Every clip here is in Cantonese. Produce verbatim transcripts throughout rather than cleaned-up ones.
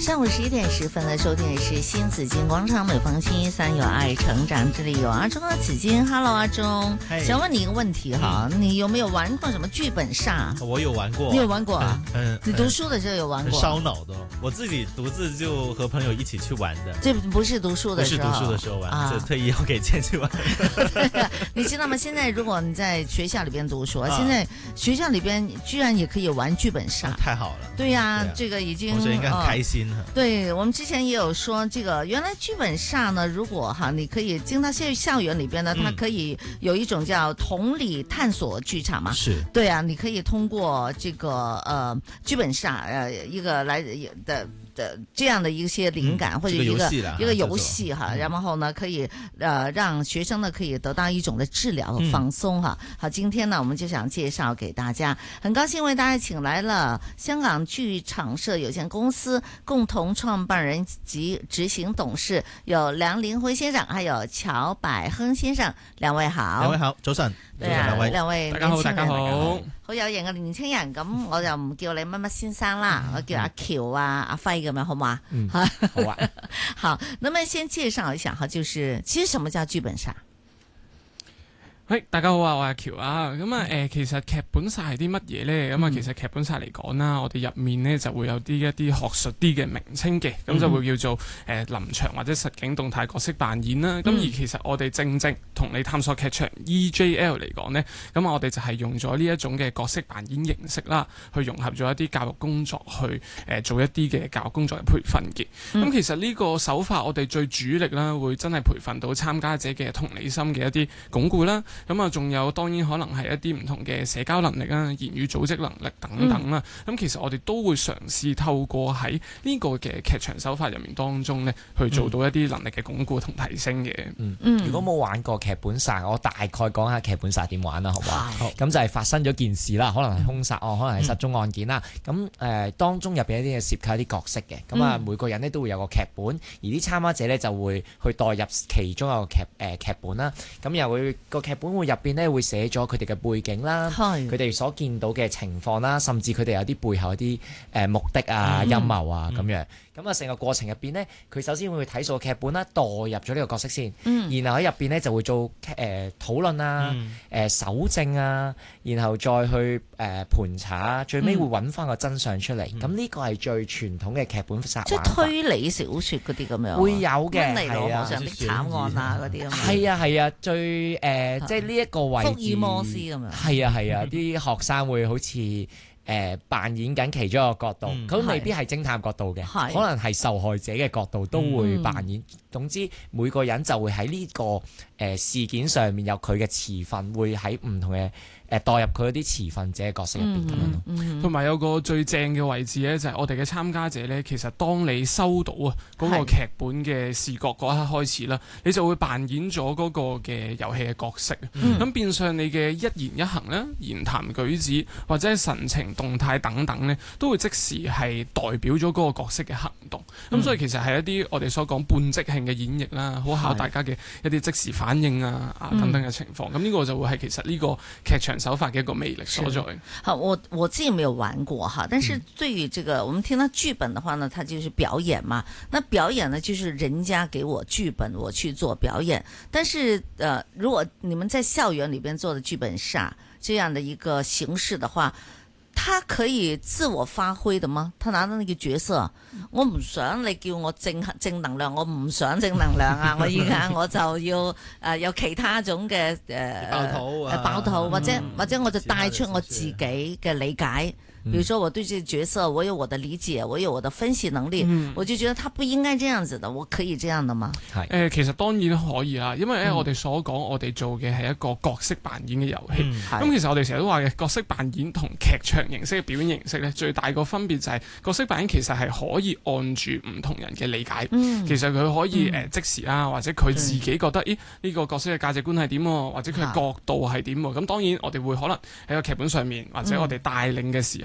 上午十一點十分呢，收聽的是新紫荊廣場，每逢星期三有愛成長，這裡有阿忠和紫荊。Hello， 阿忠，想問你一個問題哈，嗯、你有沒有玩過什麼劇本殺？ 我有玩過， 你有玩過啊？ 嗯， 你讀書的時候有玩過？ 燒腦的，我自己獨自就和朋友一起去玩的。 這不是讀書的時候， 不是讀書的時候玩， 啊、 就特意要給錢去玩。 你知道嗎？現在如果你在學校裡邊讀書，啊、現在學校裡邊居然也可以玩劇本殺，啊、 太好了。 對呀、啊， 對啊、 這個已經， 同學應該很開心。 哦、對，我們之前也有說，這個原來劇本殺呢，如果哈，你可以進到校校園裡邊呢，嗯、它可以有一種叫同理探索劇場嘛。是。對啊，你可以通過這個呃劇本殺呃一個來的。的這樣的一些靈感、嗯、或者一個一個遊戲哈，然後呢可以呃讓學生呢可以得到一種的治療和放鬆哈。嗯、好，今天呢我們就想介紹給大家，很高興為大家請來了香港劇場社有限公司共同創辦人及執行董事有梁凌輝先生，還有喬百亨先生，兩位好。 兩位好，早晨。 對啊，兩位，兩位大家好，大家好。 好有型嘅年輕人，咁我就唔叫你乜乜先生啦，我叫阿喬啊、阿輝咁樣，好嘛？ 嗯，好啊。 好，那麼先介紹一下哈，就是其實什麼叫劇本殺？ 嘿，大家好啊，我係阿喬啊。咁啊，誒，其實劇本殺係啲乜嘢咧？咁啊，其實劇本殺嚟講啦，我哋入面咧就會有啲一啲學術啲嘅名稱嘅，咁就會叫做誒臨場或者實景動態角色扮演啦。咁、嗯、而其實我哋正正同你探索劇場 E J L 嚟講咧，咁我哋就係用咗呢一種嘅角色扮演形式啦，去融合咗一啲教育工作，去誒做一啲嘅教育工作嘅培訓嘅。咁、嗯、其實呢個手法我哋最主力啦，會真係培訓到參加者嘅同理心嘅一啲鞏固啦。咁啊，仲有當然可能係一啲唔同嘅社交能力啊、言語組織能力等等啦。咁、嗯、其實我哋都會嘗試透過喺呢個嘅劇場手法入面當中咧，去做到一啲能力嘅鞏固同提升嘅。 嗯嗯。如果冇玩過劇本殺，我大概講下劇本殺點玩啦，好唔好？好。咁就係發生咗件事啦，可能係兇殺案，可能係失蹤案件啦。咁誒、呃，當中入邊一啲嘅涉及一啲角色嘅，咁啊每個人咧都會有個劇本，而啲參加者咧就會去代入其中一個劇誒、呃、劇本啦。咁又會個劇本會入邊咧會寫咗佢哋嘅背景啦，佢哋是所見到嘅情況啦，甚至佢哋有啲背後一啲誒目的啊、陰謀啊咁樣。咁啊，成個過程入邊咧，佢首先會睇數劇本啦，代入咗呢個角色先，嗯、然後喺入邊咧就會做誒、呃、討論啊、誒搜證啊，然後再去誒、呃、盤查，最尾會揾翻個真相出嚟。咁呢、嗯、個係最傳統嘅劇本殺，即係推理小説嗰啲咁樣。會有嘅，係啊，上啲慘案啊嗰啲咁。係啊係啊，最誒、呃、即係呢一個位置。福爾摩斯咁樣。係啊係啊，啲學生會好似。誒、呃、扮演緊其中一個角度，佢、嗯、未必係偵探角度嘅，是可能係受害者嘅角度都會扮演。嗯、總之每個人就會喺呢、這個誒、呃、事件上面有佢嘅持份，會喺唔同嘅。誒代入佢嗰啲持份者嘅角色入邊咁樣咯， 同埋有個最正嘅位置咧，就係我哋嘅參加者咧，其實當你收到啊嗰個劇本嘅視覺嗰一刻開始啦，是你就會扮演咗嗰個嘅遊戲嘅角色，咁、嗯、變相你嘅一言一行咧、言談舉止或者神情動態等等咧，都會即時係代表咗嗰個角色嘅行動。咁、嗯、所以其實係一啲我哋所講半即興嘅演繹啦，好考大家嘅一啲即時反應啊啊等等嘅情況。咁呢、嗯、個就會係其實呢個劇場手法嘅一個魅力所在。 好，我我自己沒有玩過哈，但是對於這個，嗯、我們聽到劇本的話呢，它就是表演嘛。那表演呢，就是人家給我劇本，我去做表演。但是，呃，如果你們在校園裏邊做的劇本殺這樣的一個形式的話，他可以自我發揮的嗎？他拿到那個角色，我唔想你叫我正正能量，我唔想正能量啊！我而家我就要誒、呃、有其他種嘅誒爆肚啊， 爆肚或者、 嗯、 或者我就帶出我自己嘅理解。比如說我對這個角色，我有我的理解，我有我的分析能力，嗯、我就覺得他不應該這樣子的，我可以這樣的嗎？ 係誒、呃，其實當然可以啦，因為咧、嗯、我哋所講，我哋做嘅係一個角色扮演嘅遊戲。咁、嗯、其實我哋成日都話嘅角色扮演同劇場形式嘅表演形式咧，最大個分別就係角色扮演其實係可以按住唔同人嘅理解，嗯、其實佢可以誒、嗯呃、即時啦，或者佢自己覺得，咦呢、嗯、個角色嘅價值觀係點，或者佢嘅角度係點。咁、嗯、當然我哋會可能喺個劇本上面，或者我哋帶領嘅時候。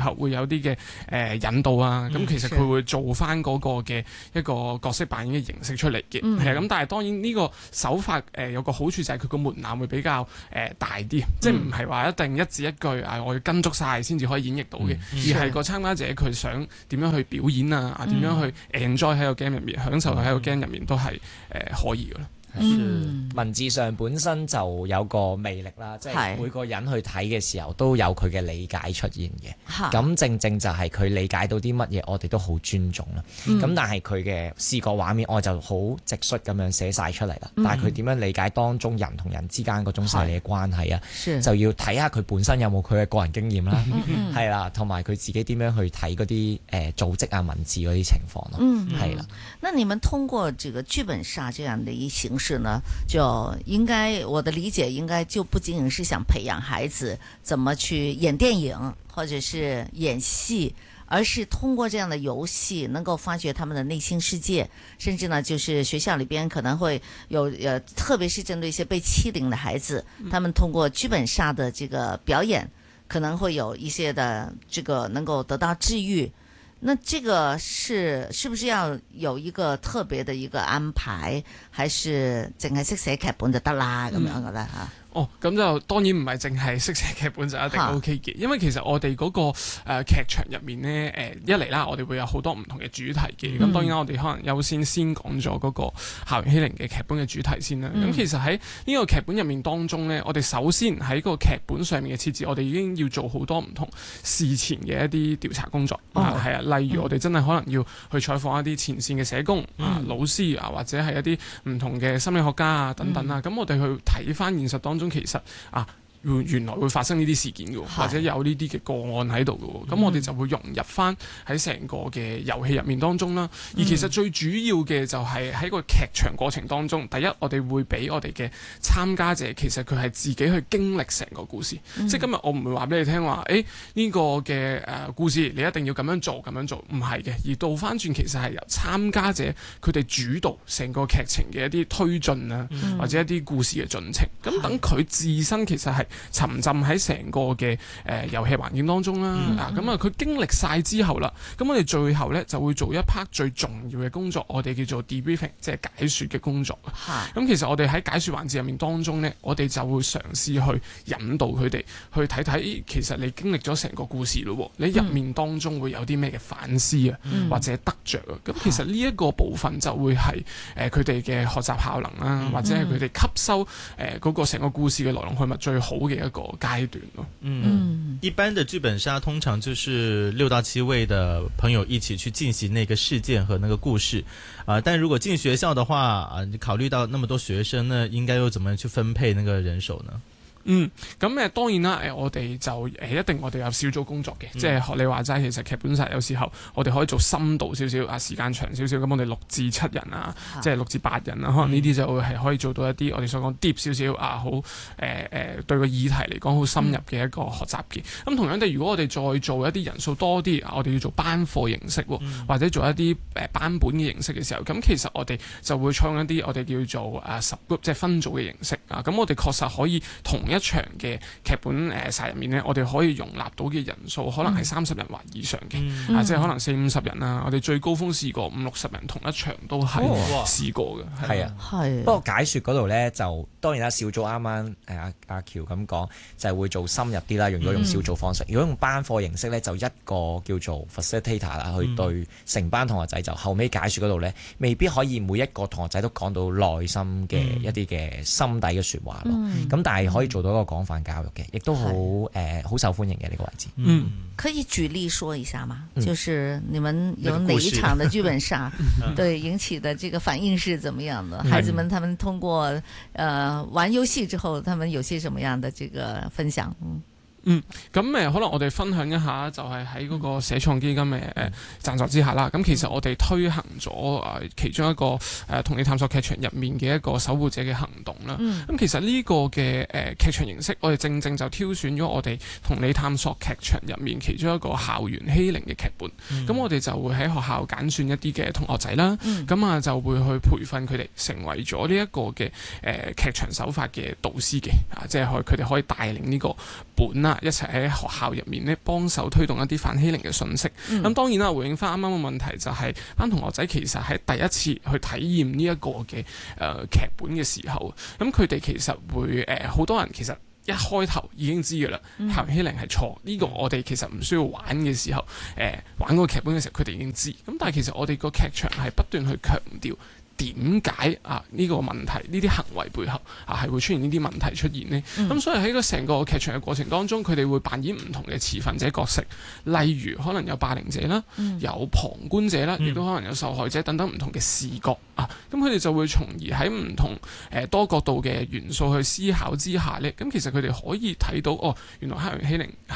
後會有啲嘅誒引導啊，咁、嗯、其實佢會做翻嗰個嘅一個角色扮演嘅形式出嚟嘅，係啊、嗯，咁但係當然呢個手法誒、呃、有個好處就係佢個門檻會比較誒、呃、大啲，嗯、即係唔係話一定一字一句啊我要跟足晒先至可以演繹到嘅，嗯、而係個參加者佢想點樣去表演啊，啊點、嗯、樣去 enjoy 喺個 game 入面，享受喺個 game 入面都係誒、呃、可以嘅啦。 嗯，文字上本身就有個魅力啦，即係每個人去睇嘅時候都有佢嘅理解出現嘅。咁正正就係佢理解到啲乜嘢，我哋都好尊重啦。咁、嗯、但係佢嘅視覺畫面，我就好直率咁樣寫晒出嚟啦。嗯、但係佢點樣理解當中人同人之間嗰種細膩嘅關係啊？就要睇下佢本身有冇佢嘅個人經驗啦，係啦、嗯，同埋佢自己點樣去睇嗰啲誒組織啊文字嗰啲情況咯。嗯，係啦。 那你們通過這個劇本殺這樣的一形式呢，就應該我的理解應該就不僅僅是想培養孩子怎麼去演電影或者是演戲，而是通過這樣的遊戲能夠發掘他們的內心世界，甚至呢就是學校裏邊可能會有呃，特別是針對一些被欺凌的孩子，他們通過劇本殺的這個表演，可能會有一些的這個能夠得到治癒。那這個是是不是要有一個特別的一個安排，還是淨係識寫劇本就得啦咁樣嘅咧吓？ 哦，咁就當然唔係淨係識寫劇本就一定 O K 嘅，因為其實我哋嗰、那個誒、呃、劇場入面呢，誒、呃、一嚟啦，我哋會有好多唔同嘅主題嘅。咁、嗯、當然我哋可能優先先講咗嗰個校園欺凌嘅劇本嘅主題先啦。咁、嗯、其實喺呢個劇本入面當中呢，我哋首先喺個劇本上面嘅設置，我哋已經要做好多唔同事前嘅一啲調查工作。係、哦、啊，例如我哋真係可能要去採訪一啲前線嘅社工、嗯、啊、老師啊，或者係一啲唔同嘅心理學家啊等等啊。咁、嗯、我哋去睇翻現實當中。其實啊，原來會發生呢啲事件嘅，或者有呢啲嘅個案喺度嘅，咁、嗯、我哋就會融入翻喺成個嘅遊戲入面當中啦。而其實最主要嘅就係喺個劇場過程當中，第一我哋會俾我哋嘅參加者，其實佢係自己去經歷成個故事。嗯、即係今日我唔會話俾你聽話，誒、欸、呢、這個嘅誒、呃、故事你一定要咁樣做咁樣做，唔係嘅。而倒翻轉，其實係由參加者佢哋主導成個劇情嘅一啲推進啊，嗯、或者一啲故事嘅進程。咁等佢自身其實係沉浸喺成個嘅誒遊戲環境當中啦，嗯、啊咁啊佢經歷晒之後啦，咁我哋最後咧就會做一 part 最重要嘅工作，我哋叫做 debriefing， 即係解說嘅工作。咁是其實我哋喺解說環節入面當中咧，我哋就會嘗試去引導佢哋去睇睇，其實你經歷咗成個故事咯，你入面當中會有啲咩嘅反思啊，嗯、或者得着啊。咁其實呢一個部分就會係誒佢哋嘅學習效能啦，嗯、或者係佢哋吸收誒嗰、呃那個成個故事嘅來龍去脈最好嘅一個階段咯。 嗯，一般的劇本殺通常就是六到七位的朋友一起去進行那個事件和那個故事，啊、呃，但如果進學校的話，啊、呃，考慮到那麼多學生呢，應該又怎麼樣去分配那個人手呢？ 嗯，咁誒當然啦，誒我哋就誒一定我哋有小組工作嘅，嗯、即係學你話齋，其實劇本殺有時候我哋可以做深度少少啊，時間長少少，咁我哋六至七人啊，啊即係六至八人啊，可能呢啲就會係可以做到一啲我哋所講 deep 少少啊，好誒誒對個議題嚟講好深入嘅一個學習嘅。咁、嗯、同樣地，如果我哋再做一啲人數多啲啊，我哋要做班課形式，嗯、或者做一啲誒班本嘅形式嘅時候，咁其實我哋就會創一啲我哋叫做誒 subgroup 即係分組嘅形式啊，咁我哋確實可以同一一場嘅劇本誒殺入面呢，我哋可以容納到嘅人數可能係三十人或以上嘅，嗯、啊，即係可能四五十人啦。我哋最高峰試過五六十人同一場都係試過嘅。係、哦、啊，係。不過解說嗰度呢，就當然啦，小組啱啱誒阿阿喬咁講，就係、是、會做深入啲啦。如果用小組方式，嗯、如果用班課形式呢，就一個叫做 facilitator 啦，去對成班同學仔就後尾解說嗰度呢，未必可以每一個同學仔都講到內心嘅一啲嘅心底嘅説話咯。咁、嗯、但係可以做到。嗰個廣泛教育嘅，亦都好誒，好受歡迎嘅呢、這個位置。嗯， 可以舉例說一下嗎？嗯、就是你們有哪一場的劇本殺，對引起的這個反應是怎麼樣的？嗯、孩子們他們通過呃玩遊戲之後，他們有些什麼樣的這個分享？嗯。 嗯，咁誒可能我哋分享一下，就係喺嗰個社創基金嘅誒贊助之下啦。咁其實我哋推行咗誒其中一個誒同你探索劇場入面嘅一個守護者嘅行動啦。咁、嗯、其實呢個嘅誒劇場形式，我哋正正就挑選咗我哋同你探索劇場入面其中一個校園欺凌嘅劇本。咁、嗯、我哋就會喺學校揀選一啲嘅同學仔啦。咁啊、嗯、就會去培訓佢哋成為咗呢一個嘅誒劇場手法嘅導師嘅啊，即係佢哋可以帶領呢個本啦。 啊一齊喺學校入面咧幫手推動一啲反欺凌嘅信息。咁、嗯、當然啦，回應翻啱啱嘅問題就係、是、班同學仔其實喺第一次去體驗呢一個嘅誒、呃、劇本嘅時候，咁佢哋其實會誒好、呃、多人其實一開頭已經知嘅啦，校園欺凌係錯。呢、這個我哋其實唔需要玩嘅時候，誒、呃、玩嗰個劇本嘅時候，佢哋已經知。咁但係其實我哋個劇場係不斷去強調。點解啊？呢、這個問題，呢啲行為背後啊，係會出現呢啲問題出現呢？咁、嗯、所以喺個成個劇場嘅過程當中，佢哋會扮演唔同嘅持份者角色，例如可能有霸凌者啦，嗯、有旁觀者啦，亦都、嗯、可能有受害者等等唔同嘅視角啊。咁佢哋就會從而喺唔同誒、呃、多角度嘅元素去思考之下呢。咁其實佢哋可以睇到哦，原來校園欺凌